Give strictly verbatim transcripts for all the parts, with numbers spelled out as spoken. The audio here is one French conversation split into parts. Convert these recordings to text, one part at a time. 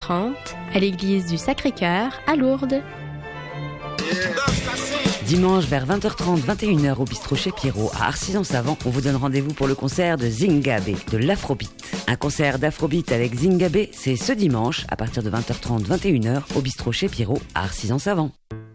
trente à l'église du Sacré-Cœur à Lourdes. Dimanche vers vingt heures trente, vingt et une heures au bistrot chez Pierrot à Arcis-en-Savant, on vous donne rendez-vous pour le concert de Zingabé, de l'Afrobeat. Un concert d'Afrobeat avec Zingabé, c'est ce dimanche à partir de vingt heures trente, vingt et une heures au bistrot chez Pierrot à Arcis-en-Savant.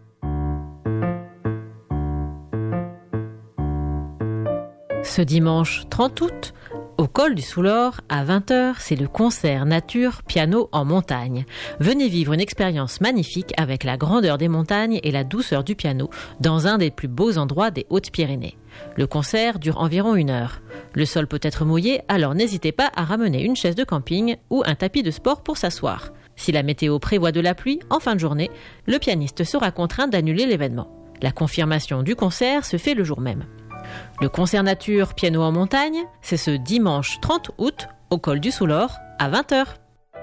Ce dimanche trente août, au col du Soulor, à vingt heures, c'est le concert nature piano en montagne. Venez vivre une expérience magnifique avec la grandeur des montagnes et la douceur du piano dans un des plus beaux endroits des Hautes-Pyrénées. Le concert dure environ une heure. Le sol peut être mouillé, alors n'hésitez pas à ramener une chaise de camping ou un tapis de sport pour s'asseoir. Si la météo prévoit de la pluie en fin de journée, le pianiste sera contraint d'annuler l'événement. La confirmation du concert se fait le jour même. Le concert nature piano en montagne, c'est ce dimanche trente août au col du Soulor à vingt heures.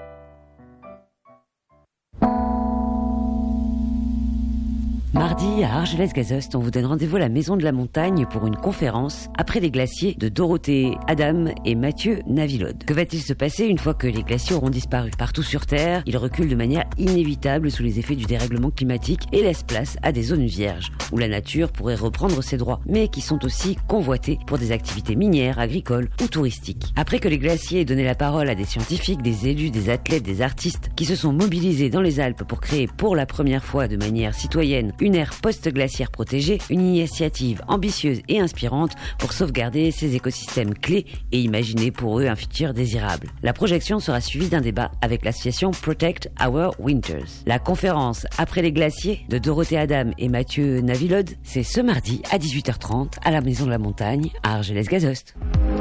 Mardi, à Argelès-Gazost, on vous donne rendez-vous à la Maison de la Montagne pour une conférence après les glaciers de Dorothée Adam et Mathieu Navilode. Que va-t-il se passer une fois que les glaciers auront disparu ? Partout sur Terre, ils reculent de manière inévitable sous les effets du dérèglement climatique et laissent place à des zones vierges, où la nature pourrait reprendre ses droits, mais qui sont aussi convoitées pour des activités minières, agricoles ou touristiques. Après que les glaciers aient donné la parole à des scientifiques, des élus, des athlètes, des artistes qui se sont mobilisés dans les Alpes pour créer pour la première fois de manière citoyenne une aire post-glaciaire protégée, une initiative ambitieuse et inspirante pour sauvegarder ces écosystèmes clés et imaginer pour eux un futur désirable. La projection sera suivie d'un débat avec l'association Protect Our Winters. La conférence Après les glaciers de Dorothée Adam et Mathieu Navilode, c'est ce mardi à dix-huit heures trente à la Maison de la Montagne à Argelès-Gazost.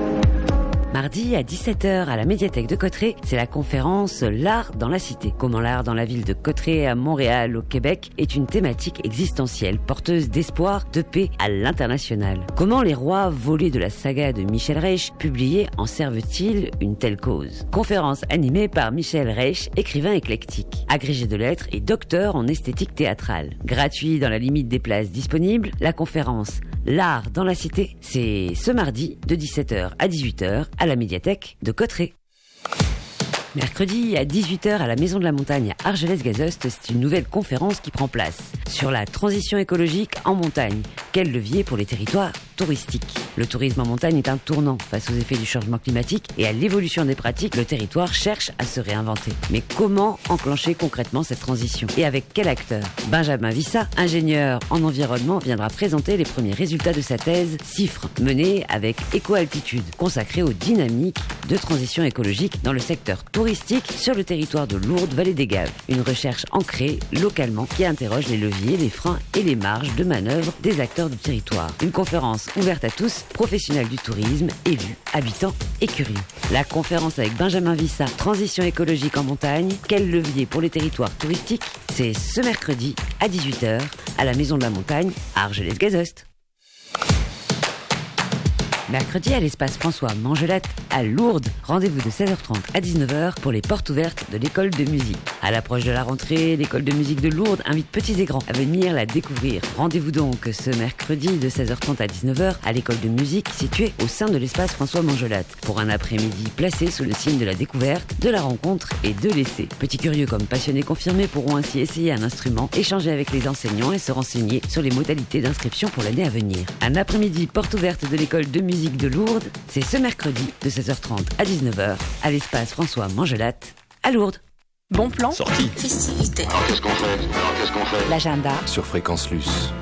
Mardi à dix-sept heures à la médiathèque de Cotterêts, c'est la conférence L'art dans la cité. Comment l'art dans la ville de Cotterêts à Montréal au Québec est une thématique existentielle, porteuse d'espoir, de paix à l'international. Comment les rois volés de la saga de Michel Reich publiés en servent-ils une telle cause ? Conférence animée par Michel Reich, écrivain éclectique, agrégé de lettres et docteur en esthétique théâtrale. Gratuit dans la limite des places disponibles, la conférence L'art dans la cité, c'est ce mardi de dix-sept heures à dix-huit heures à la médiathèque de Cotterêts. Mercredi à dix-huit heures à la Maison de la Montagne à Argelès-Gazost, c'est une nouvelle conférence qui prend place sur la transition écologique en montagne. Quel levier pour les territoires touristiques ? Le tourisme en montagne est un tournant face aux effets du changement climatique et à l'évolution des pratiques. Le territoire cherche à se réinventer. Mais comment enclencher concrètement cette transition ? Et avec quel acteur ? Benjamin Vissa, ingénieur en environnement, viendra présenter les premiers résultats de sa thèse CIFRE, menée avec Éco-Altitude, consacrée aux dynamiques de transition écologique dans le secteur touristique sur le territoire de Lourdes, Vallée des Gaves. Une recherche ancrée localement qui interroge les leviers, les freins et les marges de manœuvre des acteurs du territoire. Une conférence ouverte à tous, professionnels du tourisme, élus, habitants et curieux. La conférence avec Benjamin Vissa, transition écologique en montagne, quel levier pour les territoires touristiques ? C'est ce mercredi à dix-huit heures à la Maison de la Montagne à Argelès-Gazost. Mercredi à l'espace François Mangelette à Lourdes. Rendez-vous de seize heures trente à dix-neuf heures pour les portes ouvertes de l'école de musique. À l'approche de la rentrée, l'école de musique de Lourdes invite petits et grands à venir la découvrir. Rendez-vous donc ce mercredi de seize heures trente à dix-neuf heures à l'école de musique située au sein de l'espace François Mangelette pour un après-midi placé sous le signe de la découverte, de la rencontre et de l'essai. Petits curieux comme passionnés confirmés pourront ainsi essayer un instrument, échanger avec les enseignants et se renseigner sur les modalités d'inscription pour l'année à venir. Un après-midi porte ouverte de l'école de musique de Lourdes, c'est ce mercredi de seize heures trente à dix-neuf heures à l'espace François Mangelette à Lourdes. Bon plan. Sortie. Festivité. Alors qu'est-ce qu'on fait Alors qu'est-ce qu'on fait L'agenda Sur Fréquence Luce.